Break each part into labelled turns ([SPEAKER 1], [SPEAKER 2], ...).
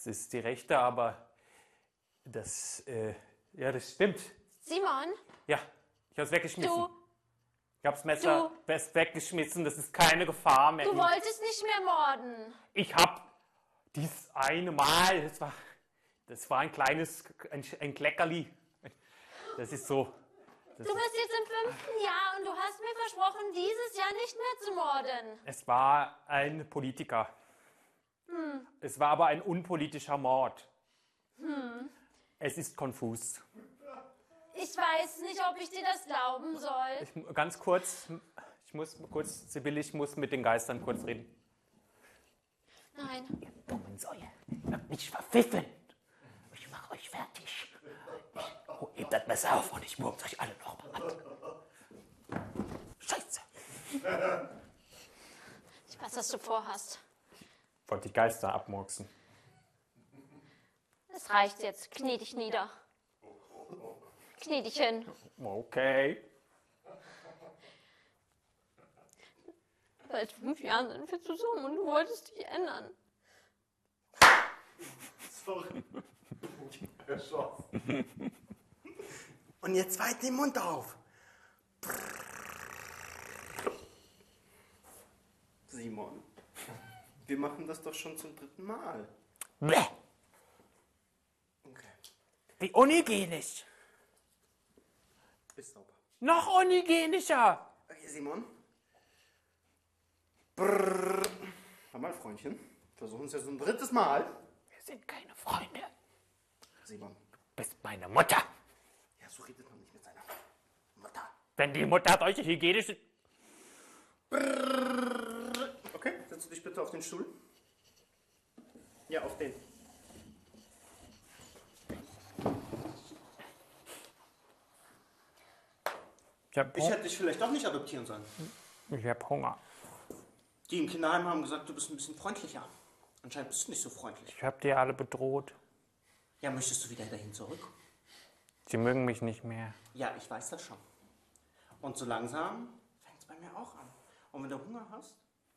[SPEAKER 1] ist die rechte, aber ja, das stimmt.
[SPEAKER 2] Simon?
[SPEAKER 1] Ja, ich hab's weggeschmissen.
[SPEAKER 2] Du?
[SPEAKER 1] Ich hab's Messer weggeschmissen, das ist keine Gefahr mehr.
[SPEAKER 2] Du wolltest nicht mehr morden.
[SPEAKER 1] Ich hab dieses eine Mal, das war ein kleines, ein Kleckerli. Das ist so.
[SPEAKER 2] Du bist jetzt im 5. Jahr und du hast mir versprochen, dieses Jahr nicht mehr zu morden.
[SPEAKER 1] Es war ein Politiker. Es war aber ein unpolitischer Mord. Es ist konfus.
[SPEAKER 2] Ich weiß nicht, ob ich dir das glauben soll.
[SPEAKER 1] Ganz kurz, Sibylle, ich muss mit den Geistern kurz reden.
[SPEAKER 2] Nein.
[SPEAKER 1] Ihr dummen Säue, ihr habt mich verpfiffen. Ich mach euch fertig. Hebt das Messer auf und ich murks euch alle noch mal an. Scheiße.
[SPEAKER 2] Ich weiß, was du vorhast.
[SPEAKER 1] Ich wollte die Geister abmurksen.
[SPEAKER 2] Es reicht jetzt. Knie dich nieder. Knie dich hin.
[SPEAKER 1] Okay.
[SPEAKER 2] Seit 5 Jahren sind wir zusammen und du wolltest dich ändern.
[SPEAKER 3] Sorry. Erschossen. Und jetzt weit den Mund auf. Simon, wir machen das doch schon zum 3. Mal.
[SPEAKER 1] Bäh.
[SPEAKER 3] Okay.
[SPEAKER 1] Wie unhygienisch.
[SPEAKER 3] Ist sauber.
[SPEAKER 1] Noch unhygienischer.
[SPEAKER 3] Okay, Simon. Hör mal, Freundchen. Versuchen es jetzt ein 3. Mal.
[SPEAKER 1] Wir sind keine Freunde.
[SPEAKER 3] Simon.
[SPEAKER 1] Du bist meine Mutter.
[SPEAKER 3] Ja, so redet man nicht mit seiner Mutter.
[SPEAKER 1] Wenn die Mutter solche hygienische...
[SPEAKER 3] Okay, setz du dich bitte auf den Stuhl. Ja, auf den. Ich hätte dich vielleicht doch nicht adoptieren sollen.
[SPEAKER 1] Ich hab Hunger.
[SPEAKER 3] Die im Kinderheim haben gesagt, du bist ein bisschen freundlicher. Anscheinend bist du nicht so freundlich.
[SPEAKER 1] Ich hab die alle bedroht.
[SPEAKER 3] Ja, möchtest du wieder dahin zurück?
[SPEAKER 1] Sie mögen mich nicht mehr.
[SPEAKER 3] Ja, ich weiß das schon. Und so langsam fängt es bei mir auch an. Und wenn du Hunger hast...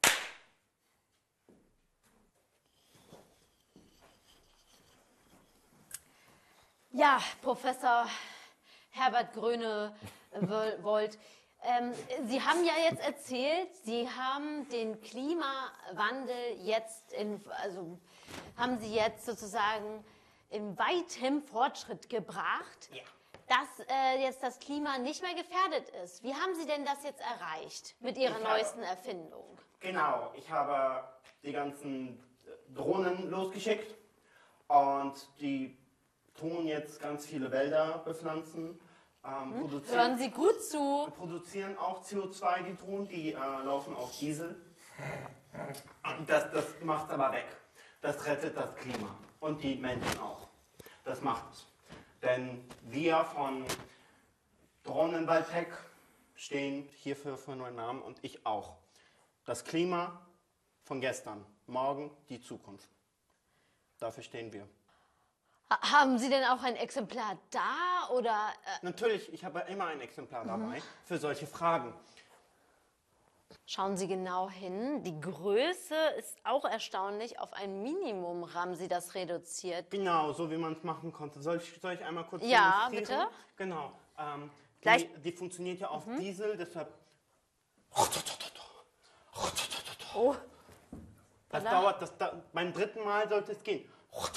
[SPEAKER 2] Ja, Professor Herbert Grönewold. Sie haben ja jetzt erzählt, Sie haben den Klimawandel jetzt haben Sie jetzt sozusagen in weitem Fortschritt gebracht,
[SPEAKER 3] Ja.
[SPEAKER 2] dass jetzt das Klima nicht mehr gefährdet ist. Wie haben Sie denn das jetzt erreicht mit Ihrer neuesten Erfindung?
[SPEAKER 3] Genau, ich habe die ganzen Drohnen losgeschickt und die tun jetzt ganz viele Wälder bepflanzen.
[SPEAKER 2] Hören Sie gut zu.
[SPEAKER 3] Produzieren auch CO2, die Drohnen, die laufen auf Diesel. Und das macht es aber weg. Das rettet das Klima und die Menschen auch. Das macht es. Denn wir von Drohnenwaldtech stehen hierfür für neuen Namen und ich auch. Das Klima von gestern, morgen die Zukunft. Dafür stehen wir.
[SPEAKER 2] Haben Sie denn auch ein Exemplar da oder?
[SPEAKER 3] Natürlich, ich habe immer ein Exemplar dabei für solche Fragen.
[SPEAKER 2] Schauen Sie genau hin. Die Größe ist auch erstaunlich. Auf ein Minimum haben Sie das reduziert.
[SPEAKER 3] Genau, so wie man es machen konnte. Soll ich einmal kurz
[SPEAKER 2] Ja,
[SPEAKER 3] demonstrieren?
[SPEAKER 2] bitte.
[SPEAKER 3] Genau.
[SPEAKER 2] Gleich-
[SPEAKER 3] Die funktioniert ja auf Diesel, deshalb...
[SPEAKER 2] Oh,
[SPEAKER 3] Das dauert, beim 3. Mal sollte es gehen.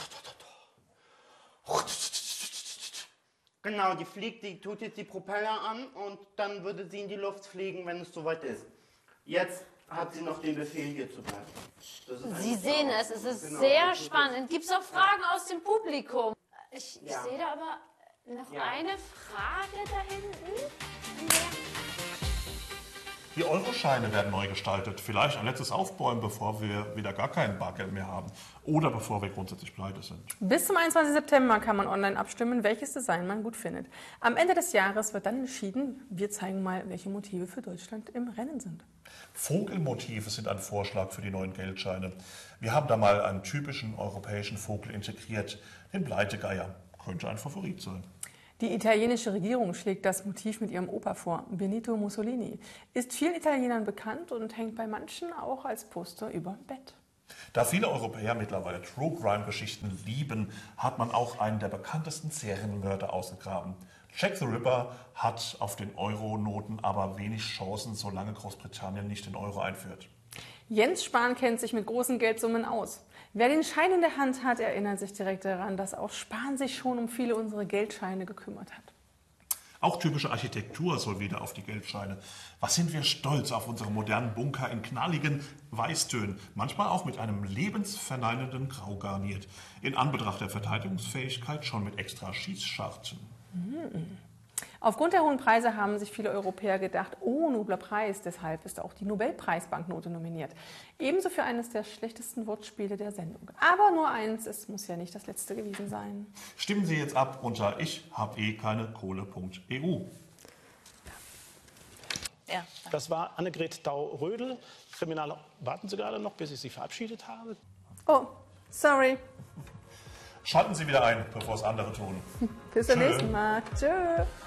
[SPEAKER 3] Genau, die tut jetzt die Propeller an und dann würde sie in die Luft fliegen, wenn es soweit ist. Jetzt hat sie noch den Befehl, hier zu bleiben. Das ist
[SPEAKER 2] Sie sehen es. Es ist
[SPEAKER 3] Genau,
[SPEAKER 2] sehr
[SPEAKER 3] das tut
[SPEAKER 2] spannend. Gibt es auch Fragen aus dem Publikum? Ich
[SPEAKER 3] Ja.
[SPEAKER 2] sehe da aber noch
[SPEAKER 3] Ja.
[SPEAKER 2] eine Frage da hinten.
[SPEAKER 4] Die Euroscheine werden neu gestaltet. Vielleicht ein letztes Aufbäumen, bevor wir wieder gar kein Bargeld mehr haben. Oder bevor wir grundsätzlich pleite sind.
[SPEAKER 5] Bis zum 21. September kann man online abstimmen, welches Design man gut findet. Am Ende des Jahres wird dann entschieden. Wir zeigen mal, welche Motive für Deutschland im Rennen sind.
[SPEAKER 4] Vogelmotive sind ein Vorschlag für die neuen Geldscheine. Wir haben da mal einen typischen europäischen Vogel integriert. Den Bleitegeier. Könnte ein Favorit sein.
[SPEAKER 5] Die italienische Regierung schlägt das Motiv mit ihrem Opa vor, Benito Mussolini. Ist vielen Italienern bekannt und hängt bei manchen auch als Poster über Bett.
[SPEAKER 4] Da viele Europäer mittlerweile True Crime-Geschichten lieben, hat man auch einen der bekanntesten Serienmörder ausgegraben. Jack the Ripper hat auf den Euro-Noten aber wenig Chancen, solange Großbritannien nicht den Euro einführt.
[SPEAKER 5] Jens Spahn kennt sich mit großen Geldsummen aus. Wer den Schein in der Hand hat, erinnert sich direkt daran, dass auch Spahn sich schon um viele unserer Geldscheine gekümmert hat.
[SPEAKER 4] Auch typische Architektur soll wieder auf die Geldscheine. Was sind wir stolz auf unsere modernen Bunker in knalligen Weißtönen, manchmal auch mit einem lebensverneinenden Grau garniert. In Anbetracht der Verteidigungsfähigkeit schon mit extra Schießscharten.
[SPEAKER 5] Aufgrund der hohen Preise haben sich viele Europäer gedacht, oh, nobler Preis, deshalb ist auch die Nobelpreisbanknote nominiert. Ebenso für eines der schlechtesten Wortspiele der Sendung. Aber nur eins, es muss ja nicht das letzte gewesen sein.
[SPEAKER 4] Stimmen Sie jetzt ab unter ich-hab-eh-keine-Kohle.eu.
[SPEAKER 2] Ja.
[SPEAKER 6] Das war Annegret Dau-Rödel. Kriminale, warten Sie gerade noch, bis ich Sie verabschiedet habe?
[SPEAKER 5] Oh, sorry.
[SPEAKER 4] Schalten Sie wieder ein, bevor es andere tun.
[SPEAKER 5] Bis zum
[SPEAKER 4] Tschö.
[SPEAKER 5] nächsten Mal. Tschö.